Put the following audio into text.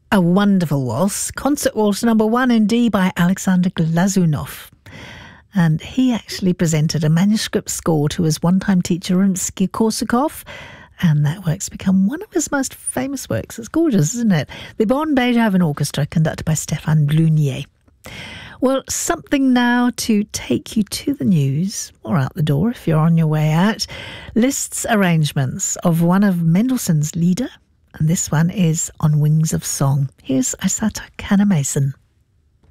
A Wonderful Waltz, Concert Waltz number 1 in D by Alexander Glazunov. And he actually presented a manuscript score to his one-time teacher Rimsky-Korsakov, and that work's become one of his most famous works. It's gorgeous, isn't it? The Bonn Beethoven Orchestra, conducted by Stéphane Blunier. Well, something now to take you to the news, or out the door if you're on your way out. Liszt's arrangements of one of Mendelssohn's Lieder, and this one is On Wings of Song. Here's Isata Kanamason.